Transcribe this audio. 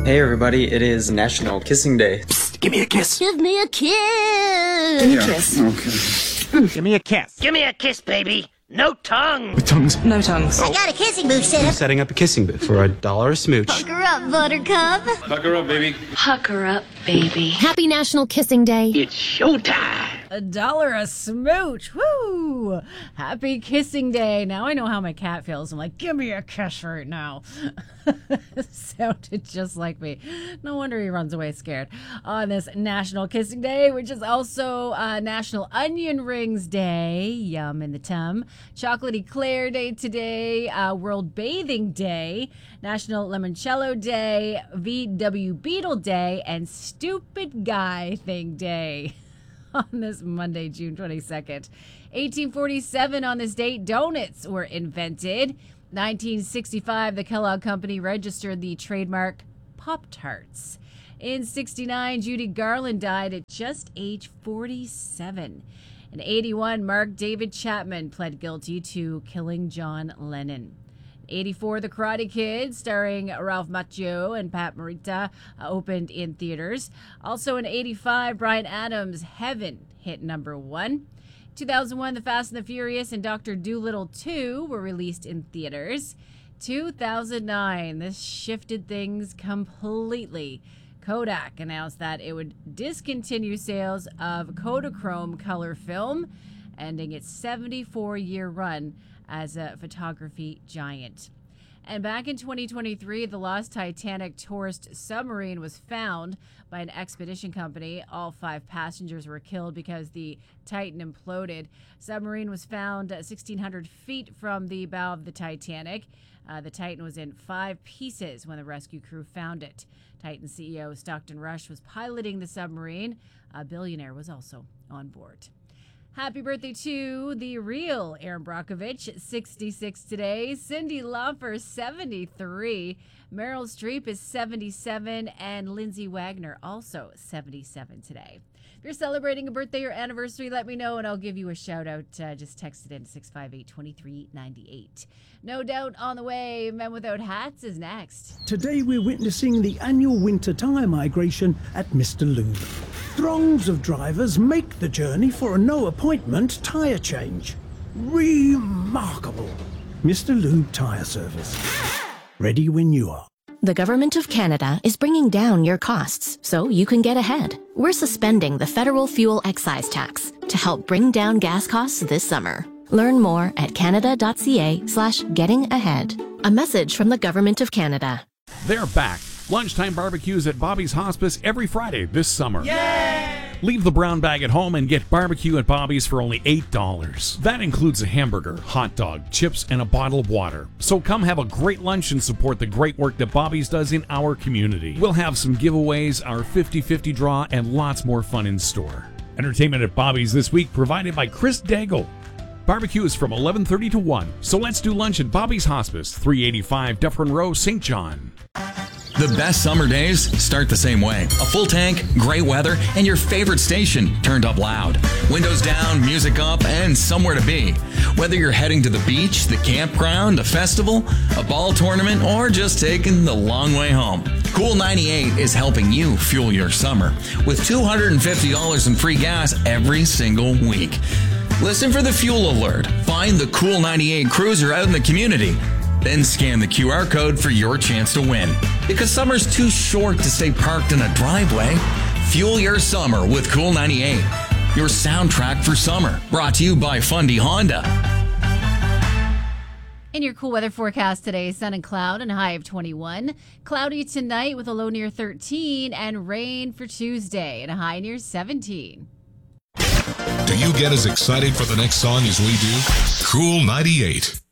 Hey everybody, it is National Kissing Day. Psst, give me a kiss. Give me a kiss. Give me a kiss. Okay. Give me a kiss. Give me a kiss, baby. No tongue. With tongues? No tongues. I got a kissing booth set up. Setting up a kissing booth for $1 a smooch. Pucker up, buttercup. Pucker up, baby. Pucker up, baby. Happy National Kissing Day. It's showtime. $1 a smooch. Woo! Happy Kissing Day. Now I know how my cat feels. I'm like, give me a kiss right now. Sounded just like me. No wonder he runs away scared. On this National Kissing Day, which is also National Onion Rings Day. Yum in the tum. Chocolate Eclair Day today. World Bathing Day. National Limoncello Day. VW Beetle Day. And Stupid Guy Thing Day. On this Monday, June 22nd. 1847 on this date, donuts were invented. 1965, the Kellogg Company registered the trademark Pop-Tarts. In 69, Judy Garland died at just age 47. In 81, Mark David Chapman pled guilty to killing John Lennon. 84, The Karate Kid, starring Ralph Macchio and Pat Morita, opened in theaters. Also in 85, Bryan Adams' Heaven hit number 1. 2001, The Fast and the Furious and Dr. Dolittle 2 were released in theaters. 2009, this shifted things completely. Kodak announced that it would discontinue sales of Kodachrome color film, ending its 74-year run as a photography giant. And back in 2023, the lost Titanic tourist submarine was found by an expedition company. All 5 passengers were killed because the Titan imploded. Submarine was found 1,600 feet from the bow of the Titanic. The Titan was in 5 pieces when the rescue crew found it. Titan CEO Stockton Rush was piloting the submarine. A billionaire was also on board. Happy birthday to the real Aaron Brockovich, 66 today. Cyndi Lauper, 73. Meryl Streep is 77. And Lindsay Wagner, also 77 today. If you're celebrating a birthday or anniversary, let me know and I'll give you a shout out. Just text it in 658-2398. No Doubt on the way. Men Without Hats is next. Today we're witnessing the annual winter tyre migration at Mr. Lube. Throngs of drivers make the journey for a no-appointment tyre change. Remarkable. Mr. Lube Tyre Service. Ready when you are. The Government of Canada is bringing down your costs so you can get ahead. We're suspending the federal fuel excise tax to help bring down gas costs this summer. Learn more at canada.ca/getting-ahead. A message from the Government of Canada. They're back. Lunchtime barbecues at Bobby's Hospice every Friday this summer. Yay! Leave the brown bag at home and get barbecue at Bobby's for only $8. That includes a hamburger, hot dog, chips, and a bottle of water. So come have a great lunch and support the great work that Bobby's does in our community. We'll have some giveaways, our 50-50 draw, and lots more fun in store. Entertainment at Bobby's this week provided by Chris Daigle. Barbecue is from 11:30 to 1, so let's do lunch at Bobby's Hospice, 385 Dufferin Row, St. John. The best summer days start the same way. A full tank, great weather, and your favorite station turned up loud. Windows down, music up, and somewhere to be. Whether you're heading to the beach, the campground, a festival, a ball tournament, or just taking the long way home, Cool 98 is helping you fuel your summer with $250 in free gas every single week. Listen for the fuel alert. Find the Cool 98 cruiser out in the community. Then scan the QR code for your chance to win. Because summer's too short to stay parked in a driveway. Fuel your summer with Cool 98. Your soundtrack for summer. Brought to you by Fundy Honda. In your cool weather forecast today, sun and cloud and a high of 21. Cloudy tonight with a low near 13 and rain for Tuesday and a high near 17. Do you get as excited for the next song as we do? Cool 98.